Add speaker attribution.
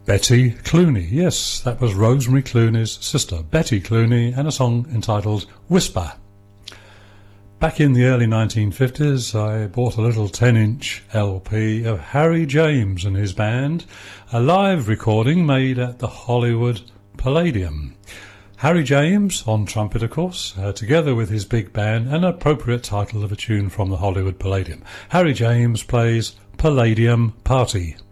Speaker 1: Betty Clooney. Yes, that was Rosemary Clooney's sister, Betty Clooney, and a song entitled Whisper. Back in the early 1950s, I bought a little 10-inch LP of Harry James and his band, a live recording made at the Hollywood Palladium. Harry James, on trumpet of course, together with his big band, an appropriate title of a tune from the Hollywood Palladium. Harry James plays Palladium Party.